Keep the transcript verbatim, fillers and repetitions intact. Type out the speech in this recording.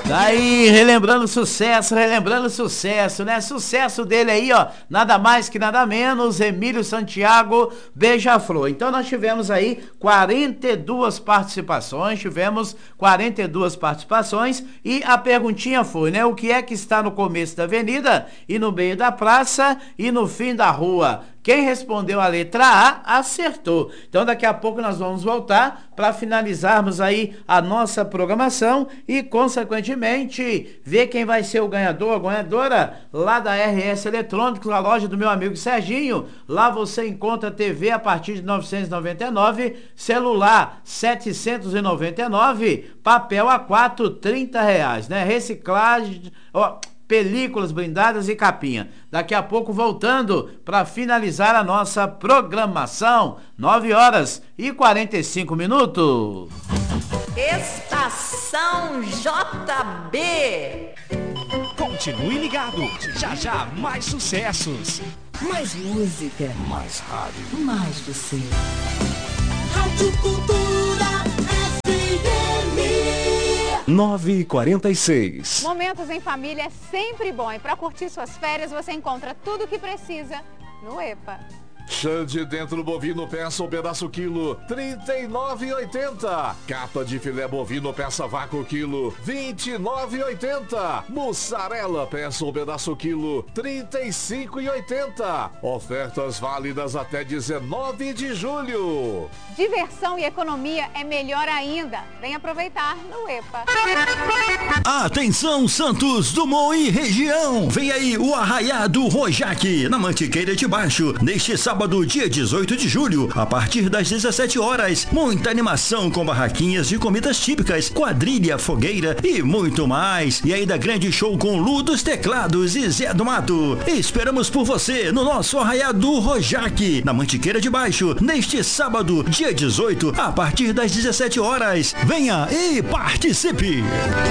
Daí, relembrando sucesso, relembrando sucesso, né? Sucesso dele aí, ó, nada mais que nada menos, Emílio Santiago, Beija-Flor. Então nós tivemos aí quarenta e duas participações, tivemos quarenta e duas participações e a perguntinha foi, né? O que é que está no começo da avenida e no meio da praça e no fim da rua? Quem respondeu a letra A, acertou. Então daqui a pouco nós vamos voltar para finalizarmos aí a nossa programação e, consequentemente, ver quem vai ser o ganhador, a ganhadora lá da R S Eletrônicos, a loja do meu amigo Serginho. Lá você encontra T V a partir de novecentos e noventa e nove, celular setecentos e noventa e nove, papel A quatro, trinta reais, né? Reciclagem, ó, películas blindadas e capinha. Daqui a pouco voltando para finalizar a nossa programação, nove horas e quarenta e cinco minutos. Estação J B. Continue ligado, já já mais sucessos. Mais música. Mais rádio. Mais você. Rádio Cultura F M. nove e quarenta e seis. Momentos em família é sempre bom e para curtir suas férias você encontra tudo o que precisa no EPA. Xande dentro bovino peça um pedaço quilo, trinta e nove reais e oitenta centavos. Capa de filé bovino peça vácuo quilo, vinte e nove reais e oitenta centavos. Mussarela peça um pedaço quilo, trinta e cinco reais e oitenta centavos. Ofertas válidas até dezenove de julho. Diversão e economia é melhor ainda. Vem aproveitar no EPA. Atenção, Santos Dumont e região. Vem aí o Arraiá do Rojaq, na Mantiqueira de Baixo, neste sábado. Sábado, dia dezoito de julho, a partir das dezessete horas. Muita animação com barraquinhas de comidas típicas, quadrilha, fogueira e muito mais. E ainda grande show com Lu dos Teclados e Zé do Mato. Esperamos por você no nosso Arraiá do Rojaq, na Mantiqueira de Baixo, neste sábado, dia dezoito, a partir das dezessete horas. Venha e participe!